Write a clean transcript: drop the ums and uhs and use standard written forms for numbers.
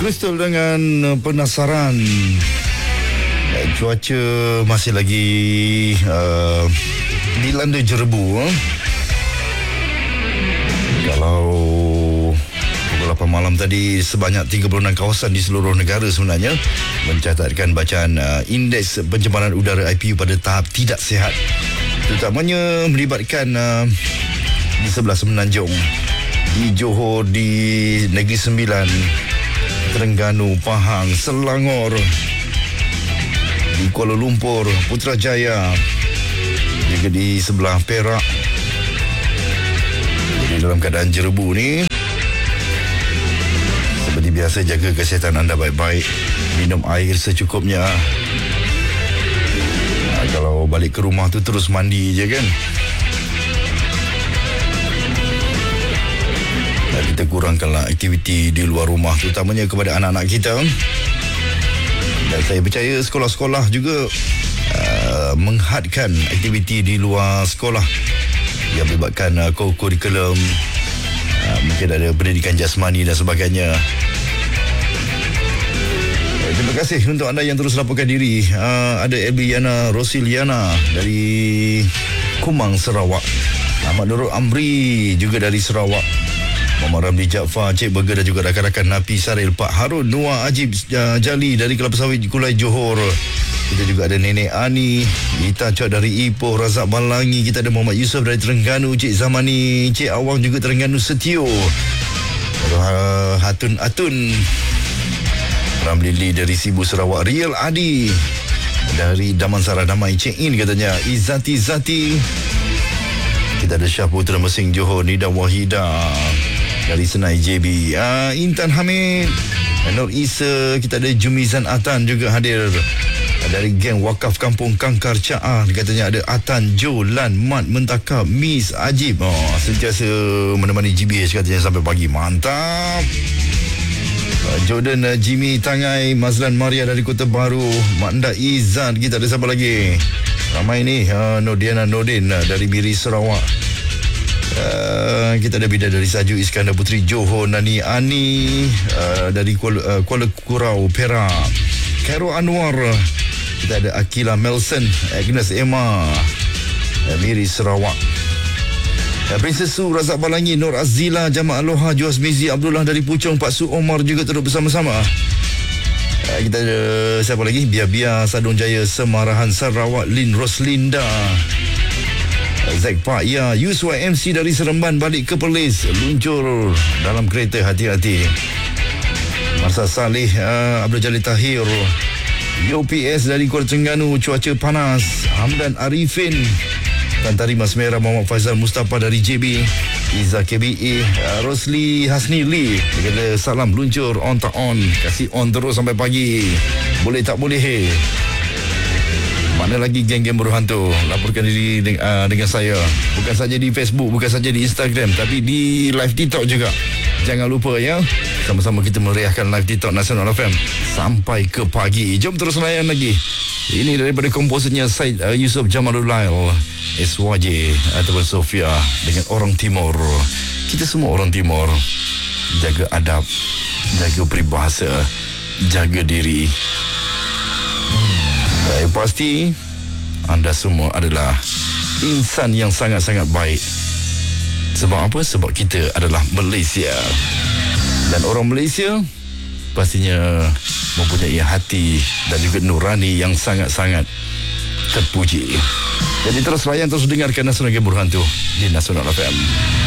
Crystal dengan Penasaran. Cuaca masih lagi dilanda jerebu. Kalau pukul 8 malam tadi, sebanyak 36 kawasan di seluruh negara sebenarnya mencatatkan bacaan indeks pencemaran udara IPU pada tahap tidak sihat, terutamanya melibatkan di sebelah Semenanjung, di Johor, di Negeri Sembilan, Terengganu, Pahang, Selangor, di Kuala Lumpur, Putrajaya, juga di sebelah Perak. Jadi dalam keadaan jerebu ni, seperti biasa, jaga kesihatan anda baik-baik, minum air secukupnya. Kalau balik ke rumah tu terus mandi je kan. Kita kurangkanlah aktiviti di luar rumah, terutamanya kepada anak-anak kita. Dan saya percaya sekolah-sekolah juga menghadkan aktiviti di luar sekolah yang melibatkan kurikulum, mungkin ada pendidikan jasmani dan sebagainya. Terima kasih untuk anda yang terus laporkan diri. Ada Elbiana Rosiliana dari Kumang, Sarawak. Ahmad Nurul Amri juga dari Sarawak. Muhammad Ramli Jaafar, Cik Burger dan juga rakan-rakan Napi Saril, Pak Harun, Noah Ajib Jali dari Kelapa Sawit, Kulai Johor. Kita juga ada Nenek Ani, Ita Cok dari Ipoh, Razak Balangi. Kita ada Muhammad Yusof dari Terengganu, Cik Zamani, Cik Awang juga Terengganu Setio. Hatun Atun, Ramli Lee dari Sibu Sarawak, Riel Adi dari Damansara Damai, Cik In katanya, Izzati Zati. Kita ada Syah Putra Mesing Johor, Nida Wahida dari Senai JB, Intan Hamid, Nur Isa. Kita ada Jumizan Atan juga hadir dari geng Wakaf Kampung Kangkar Caah. Katanya ada Atan, Jo, Lan, Mat, Mentakab, Miss Ajib. Sentiasa menemani GBH katanya sampai pagi. Mantap. Jordan Jimmy Tangai, Mazlan Maria dari Kota Baru, Manda Izzat. Kita ada siapa lagi? Ramai ni. Nodiana Nordin dari Miri Sarawak. Kita ada Bidadari Saju Iskandar Putri Johor, Nani Ani dari Kuala Kurau Perak, Khairul Anwar. Kita ada Akila Melson, Agnes Emma Miri Sarawak, Princess Su, Razak Balangi, Nur Azila, Jamaah Aloha, Juaz Mizi Abdullah dari Puchong, Pak Su Omar juga turut bersama-sama. Kita ada siapa lagi? Bia Sadung Jaya Semarahan Sarawak, Lin Roslinda, Zack Pak ya, Yuswa MC dari Seremban balik ke Perlis, luncur dalam kereta, hati-hati. Marsa Saleh, Abdul Jalil Tahir, UPS dari Kuala Terengganu, cuaca panas. Hamdan Arifin, Tantari Mas Merah, Muhammad Faizal Mustafa dari JB, Iza KBE, Rosli Hasni Lee. Dia kata salam luncur, on tak on, kasih on terus sampai pagi, boleh tak boleh. Mana lagi geng-geng berhantu, laporkan diri dengan saya, bukan saja di Facebook, bukan saja di Instagram, tapi di live TikTok juga. Jangan lupa ya, sama-sama kita meriahkan live TikTok Nasional FM sampai ke pagi. Jom terus layan lagi. Ini daripada komposernya Syed Yusof Jamalul Lail, SYJ ataupun Sofia, dengan Orang Timur. Kita semua orang Timur. Jaga adab, jaga peribahasa, jaga diri. Saya pasti anda semua adalah insan yang sangat-sangat baik. Sebab apa? Sebab kita adalah Malaysia. Dan orang Malaysia pastinya mempunyai hati dan juga nurani yang sangat-sangat terpuji. Jadi terus layan, terus dengarkan Nasional Game Berhantu di Nasional FM.